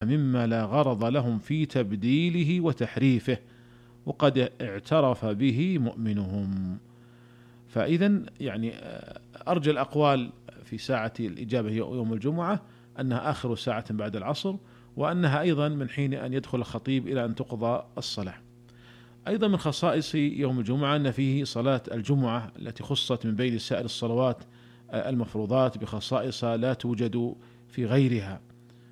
مما لا غرض لهم في تبديله وتحريفه، وقد اعترف به مؤمنهم. فإذا يعني أرجى الأقوال في ساعة الإجابة يوم الجمعة أنها آخر ساعة بعد العصر، وأنها أيضا من حين أن يدخل الخطيب إلى أن تقضى الصلاة. أيضا من خصائص يوم الجمعة أن فيه صلاة الجمعة التي خصت من بين سائر الصلوات المفروضات بخصائص لا توجد في غيرها،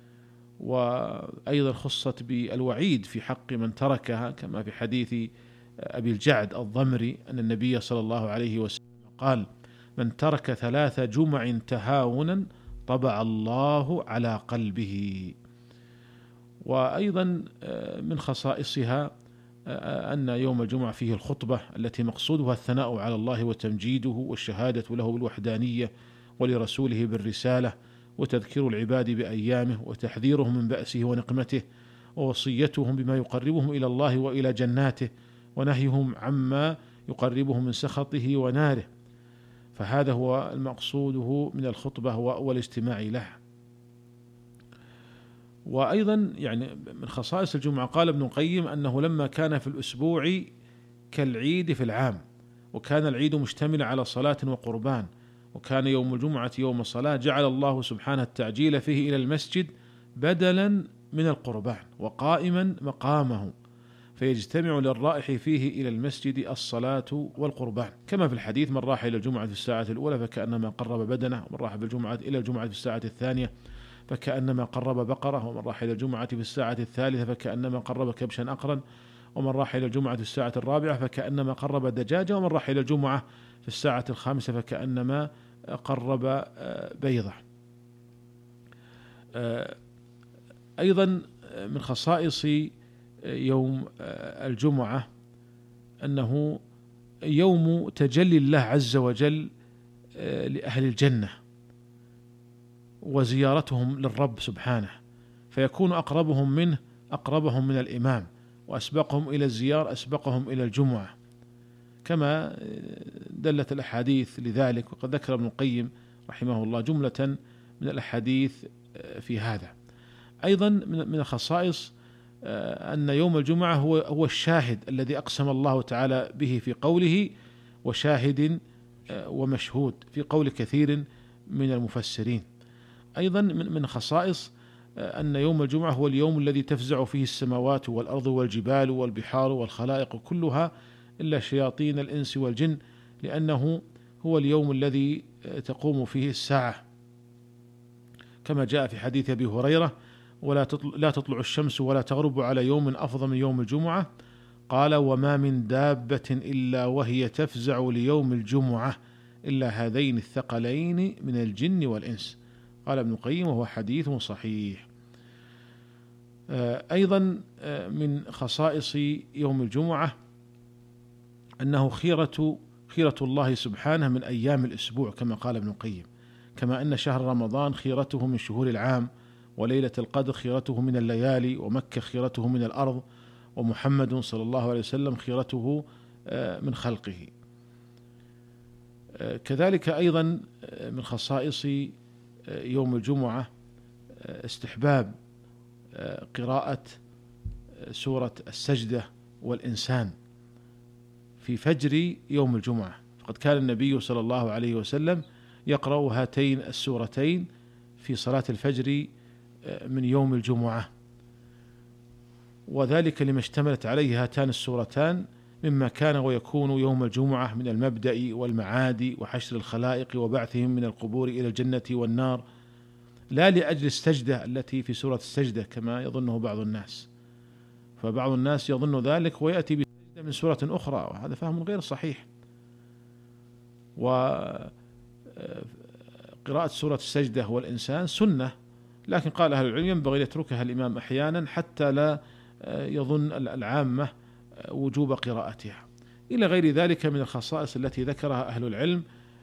وأيضا خصت بالوعيد في حق من تركها، كما في حديث أبي الجعد الضمري أن النبي صلى الله عليه وسلم قال: من ترك 3 جمع تهاونا طبع الله على قلبه. وأيضا من خصائصها أن يوم الجمعة فيه الخطبة التي مقصودها الثناء على الله وتمجيده والشهادة له بالوحدانية ولرسوله بالرسالة، وتذكير العباد بأيامه وتحذيرهم من بأسه ونقمته، ووصيتهم بما يقربهم إلى الله وإلى جناته، ونهيهم عما يقربهم من سخطه وناره. فهذا هو المقصوده من الخطبة والاجتماع له. وأيضا يعني من خصائص الجمعة قال ابن القيم أنه لما كان في الأسبوع كالعيد في العام، وكان العيد مشتمل على صلاة وقربان، وكان يوم الجمعة يوم الصلاة، جعل الله سبحانه التعجيل فيه إلى المسجد بدلا من القربان وقائما مقامه، فيجتمع للرائح فيه إلى المسجد الصلاة والقربان، كما في الحديث: من راح إلى الجمعة في الساعة الأولى فكأنما قرب بدنه، ومن راح بالجمعة إلى الجمعة في الساعة الثانية فكأنما قرب بقرة، ومن راح إلى الجمعة في الساعة الثالثة فكأنما قرب كبشا أقرا، ومن راح إلى الجمعة في الساعة الرابعة فكأنما قرب دجاجة، ومن راح إلى الجمعة في الساعة الخامسة فكأنما قرب بيضة. أيضا من خصائص يوم الجمعة أنه يوم تجلي الله عز وجل لأهل الجنة وزيارتهم للرب سبحانه، فيكون أقربهم منه أقربهم من الإمام، وأسبقهم إلى الزيارة أسبقهم إلى الجمعة، كما دلت الأحاديث لذلك. وقد ذكر ابن القيم رحمه الله جملة من الأحاديث في هذا. أيضا من الخصائص أن يوم الجمعة هو الشاهد الذي أقسم الله تعالى به في قوله: وشاهد ومشهود، في قول كثير من المفسرين. أيضا من خصائص أن يوم الجمعة هو اليوم الذي تفزع فيه السماوات والأرض والجبال والبحار والخلائق كلها إلا شياطين الإنس والجن، لأنه هو اليوم الذي تقوم فيه الساعة، كما جاء في حديث أبي هريرة: لا تطلع الشمس ولا تغرب على يوم أفضل من يوم الجمعة. قال: وما من دابة إلا وهي تفزع ليوم الجمعة إلا هذين الثقلين من الجن والإنس. قال ابن القيم: وهو حديث صحيح. أيضا من خصائص يوم الجمعة أنه خيرة الله سبحانه من أيام الأسبوع، كما قال ابن القيم، كما أن شهر رمضان خيرته من شهور العام، وليلة القدر خيرته من الليالي، ومكة خيرته من الأرض، ومحمد صلى الله عليه وسلم خيرته من خلقه. كذلك أيضا من خصائص يوم الجمعة استحباب قراءة سورة السجدة والإنسان في فجر يوم الجمعة، فقد كان النبي صلى الله عليه وسلم يقرأ هاتين السورتين في صلاة الفجر من يوم الجمعة، وذلك لما اشتملت عليه هاتان السورتان مما كان ويكون يوم الجمعة من المبدأ والمعاد وحشر الخلائق وبعثهم من القبور إلى الجنة والنار، لا لأجل السجدة التي في سورة السجدة كما يظنه بعض الناس، فبعض الناس يظن ذلك ويأتي بسجدة من سورة أخرى، وهذا فهم غير صحيح. وقراءة سورة السجدة والإنسان سنة، لكن قال أهل العلم ينبغي يتركها الإمام أحيانا حتى لا يظن العامة وجوب قراءتها، إلى غير ذلك من الخصائص التي ذكرها أهل العلم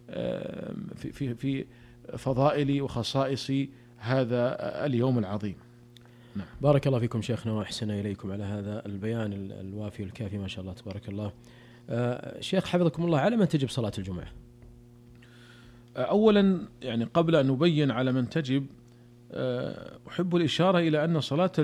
في فضائل وخصائص هذا اليوم العظيم. نعم. بارك الله فيكم شيخنا وأحسن إليكم على هذا البيان الوافي والكافي، ما شاء الله تبارك الله. شيخ حفظكم الله، على من تجب صلاة الجمعة؟ أولا يعني قبل أن نبين على من تجب، أحب الإشارة إلى أن صلاة